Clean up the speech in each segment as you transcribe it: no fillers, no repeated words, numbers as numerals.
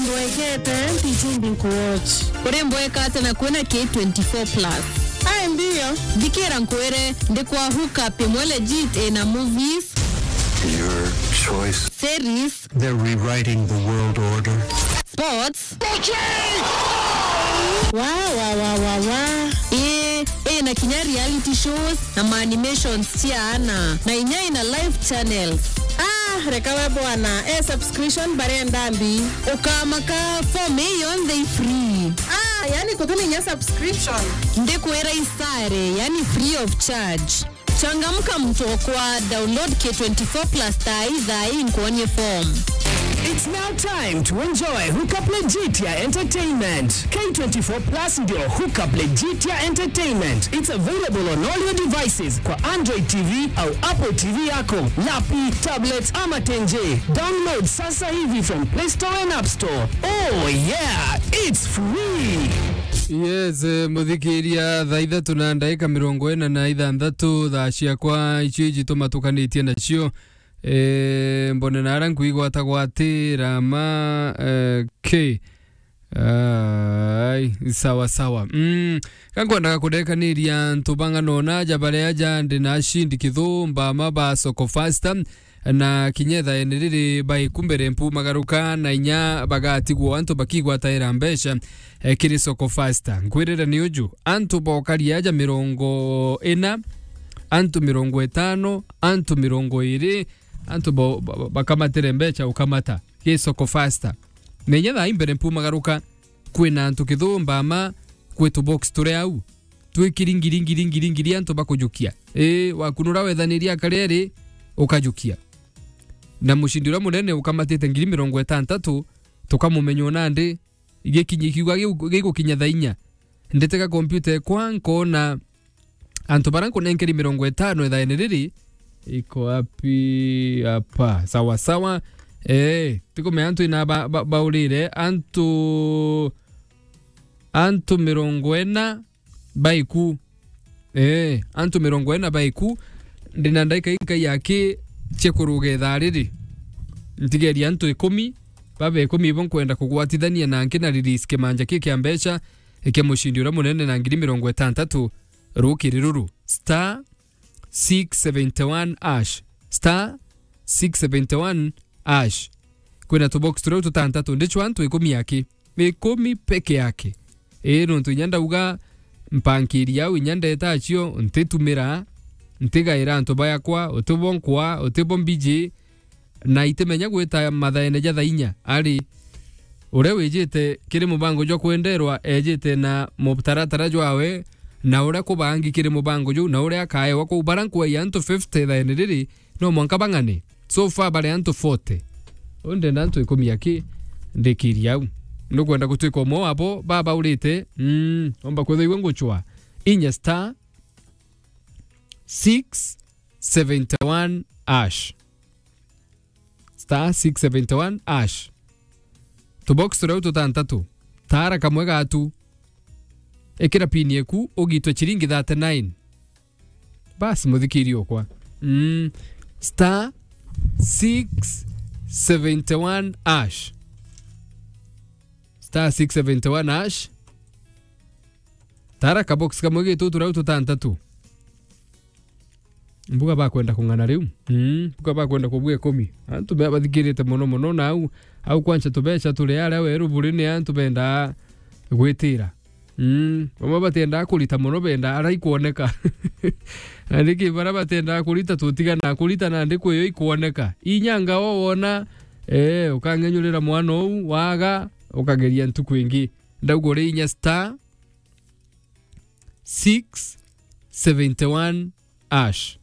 Mbwekete tichumbi kuwatch. Ure mbwekate na kuona K24 plus. Ay ndiyo. Dikira nkwere ndekwa hook up emwe legit na movies. Your choice. Series. They're rewriting the world order. Sports. Wow. Na kinya reality shows na animations tiana na inya ina live channels. Rekawe bwana. Subscription bare ndambi. Ukamaka form yon they free. Yani kutuni nya subscription. Ndekuera isare, yani free of charge. Changamka mtokwa download K24 plus taiza inkuonye form. It's now time to enjoy Hookup Legitia Entertainment. K24 Plus ndio Hookup Legitia Entertainment. It's available on all your devices kwa Android TV au Apple TV yako, lapi, tablets ama tenje. Download sasa hivi from Play Store and App Store. Oh yeah, it's free. Yes, muthikiria thaa ithatu na ndaika 46 thaa ciakwa icio ijitumatukanitie nacio mbone nara nkuigwata gwatira ma K sawa kangwenda kudekaniria ntubanga nona jabale aja ndina shindi kithumba maba soko faster na kinyetha eniriri bai kumbere mpu magaruka na inya bagatigwo antu bakigwata ira mbesha kiri soko faster nkwirira ni uju antu bokari aja 40 antu 50 antu 20 antu bakamatire mbecha ukamata ki soko faster nenyetha imbere mpu magaruka kwina antu kithumba ama kwetu box tore au twikiringiringiri antu bakujukia wakunura wethaniria kareri ukajukia na mushindira munene ukamatite 60 tukamumenyo nande igekinyikirwa gigukinya thainya ndeteka computer kwa nkona antu baranko nenkeri 50 ethaeniriri iko wapi hapa sawa tiko me antu ina baurire antu 40 baiku antu 40 baiku ndina ndaika inka yake chekuruge thariri ntigeri antu 10 babe 10 bon kwenda kugwatithania na nkina release manja kike ambecha mushindira munene na 60 rukiruru star 671 ash star 671 ash kwena to box turo tutantatu ndicho antu 10 yake 10 peke yake nontu nyanda uga mpankiria au nyanda etachio ntitumira ntigaira antu bayakwa utubonkwa utubombije na itemenya gwita mathaene jatha inya ari ure wijite kiri mubango jo kwenderwa ejite na mubtaratara jwawe na ure kubangi kiri mubango jo na ure akae wako baranku ya antu 50 thaene riri no mwanka bangane so far bare antu 40 onde nantu 10 yake ndekiria au nukwenda gutwika mo abo baba urite omba kwethiwe nguchwa inya star 671 ash star 671 ash to box tore tutantatu tara kamwe gatu ekira pini eku ogitwe chiringi 39 basi muthikirio kwa star 671 ash star 671 ash tara ka box kamwe gitu tore tutantatu mbuga ba kwenda kungana riu mbuga ba kwenda kubwe 10 antu be bathikirite mono na au kwancha tubecha tule ale weru burine antu benda gwitira mama batenda kulita mono benda ara ikuoneka andiki bara batenda kulita tutiga na kulita na ndiko yo ikuoneka inyanga wona ukangenyurira mwana ou waga ukageria ntuku ingi ndagore inya star 671 ash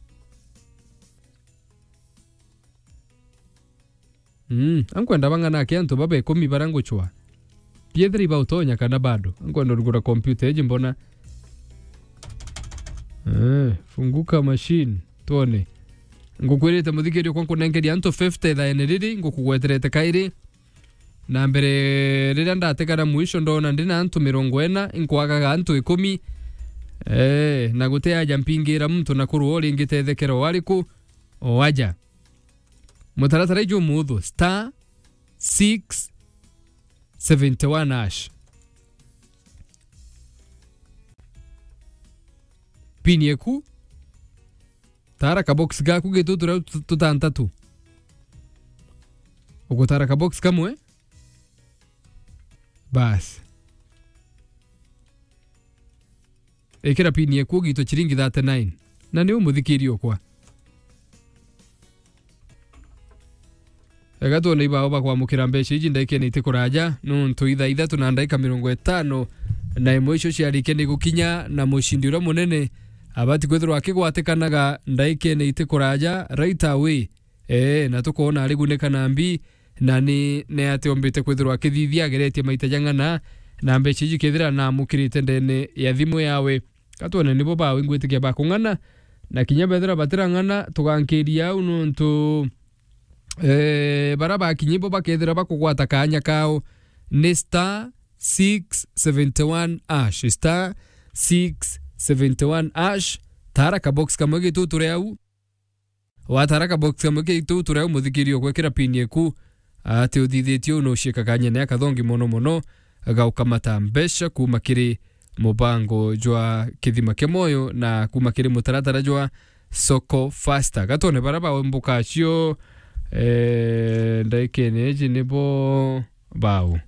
ankwenda bangana kiantu babe 10 baranguchwa piedri ba utonya kana bado ankwenda rugura computer eje mbona funguka machine tuone ngukwirite muthikirio kwa kunengeria antu 50 thaene riri ngukugweterete kairi na mbere rira ndatekana mwisho ndona ndina antu 40 inkwaga antu 10 na gutea jampingira mtu na kuruori ngitethekero wariku oaja mutaratara iju muthu star 6 #671#. Pini eku tara ka box gaku gitutura tutantatu ugutara ka box kamwe bas ekera pini eku gito chiringi 39 na ni umuthikirio kwa Egato ni baba kwa mukira mbeca iji ndaike ni tikuraja nuntu itha tuna ndaika 50 na imwe icio ciarike ni gukinya na mushindi ura munene abati kwithirwa akigwatikanaga ndaike ni itikuraja right away na tukona ari guneka nambi na ni ati ombite kwithirwa akithithia ageretie maita jangana na mbeca iji kithira na mukirite ndene ya thimu yawe katone nibo bawe ngwitikia bakungana na kinya bethira batirangana tugankiria au nuntu baraba kinyibo bakethira bakugwata kanya kao ni *671# *671# tara ka box kamwe gituture au watara ka box kamwe gituture au muthikirio gwekira pini eku ati uthithitio no shika kanya ne akathongi mono agaukamata mbeca kuma kiri mubango jwa kithima kemoyo na kuma kiri mutaratara jwa soko faster gatone baraba mbuka cio ndaike neji nibo bau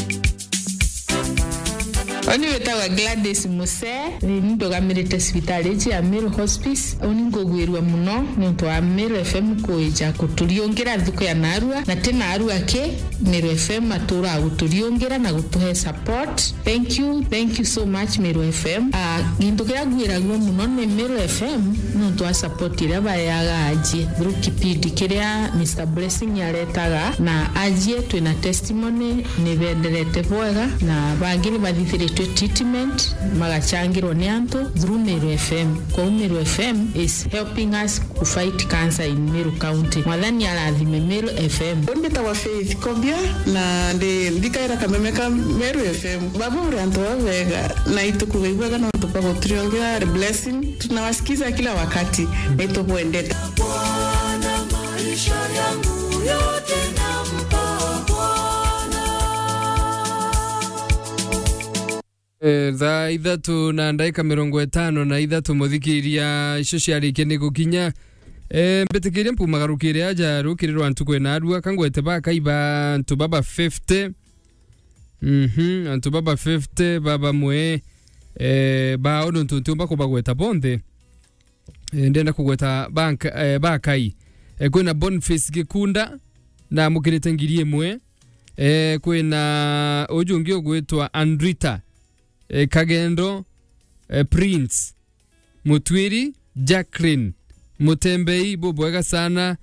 Oni wetawa Gladys Muse ni ndogamirite hospitali ya Meru Hospice oni ngogwirwa muno nuntu wa Meru FM kuija kuturiongera thuko ya Narua na tena Arua ke Meru FM atura guturiongera na gutuhe support. Thank you so much Meru FM. Ngindugira gwiragwo muno ni Meru FM nuntu wa support ira bayaga aje through kipindi kiria Mr Blessing yaretaga na aje twina testimony ni benderete bwega na bangiri bathithire treatment magachangirwo ni antu through Meru FM. Kwa Meru FM is helping us to fight cancer in Meru County. Mwadhani alathime Meru FM. Ondeta wa Faith Kobia na ndikaira kamemeka Meru FM. Babu mrianto wavega na itukuweibwaga na tupago triongea blessing. Tunawasikiza kila wakati na itukuendeta. Bwana maisha yangu yote nampa thaa ithatu na ndaika 50 na ithatu muthikiria icio ciarike ni gukinya mbetikiria mpumagarukire aja rukirirwa ntuko na arua kangwete bakaiba ntu baba 50 ntu baba 50 baba mwe ba ono ntu mbako bagweta bonde ndenda kugweta bank bakai kwina Boniface Gikunda na mukirite ngirie mwe kwina ujungi ogwetwa Andrita Kagendo Prince Mutwiri Jacqueline Mutembei bobwega sana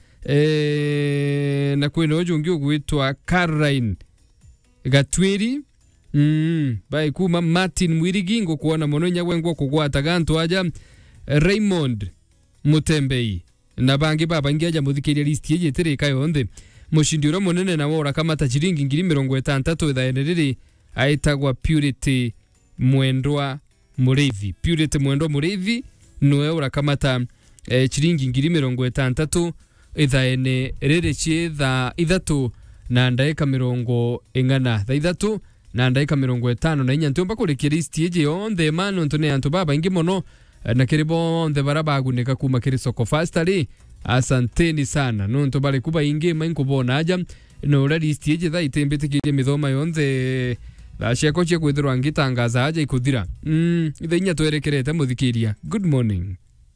na kwina ujungi ogwetwa Caroline Gatwiri bai kuma Martin Mwirigingo kuona mono nyagwengwa kugwata gantu aja Raymond Mutembei na bangi baba ngiaja muthikiria list yeje tereka yonde mushindi ura munene na wora kama tachiringi 60 thaene riri aitagwa Purity Mwendwa Murithi. Purity Mwendwa Murithi noe ura kama ta chiringi 60 thaene riri chietha ithatu na ndaika 40 tha ithatu na ndaika 50 na inya ntumba kurikia list yeje yonde mano ntone antu baba ingi mono na kiribo onde barabaguneka kuma kiri soko fastari. Asanteni sana nuntu bali kuba ingi mainkubona aja no list yeje tha itembetikirie mithoma yonde ciako cia kwithirwa ngitangaza aja ikuthira ithainya twerekerete muthikiria. Good morning.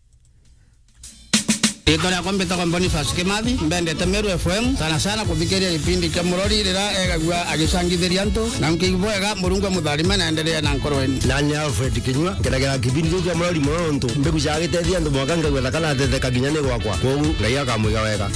Itoria kompeta kwa Boniface Kimathi mbendete Meru FM sana kuthikiria ipindi kia murori rira egagua agicangithiria ntu na nkigwega murungu mutharima na endelea na nkorweni nani Alfred Kinyua kiragira kipindi kia murori moronto mbegu cia gitethia ndu mwaka ngagwetha kana thetheka nginya ni gwakwa kogu ngai akamwiga wega.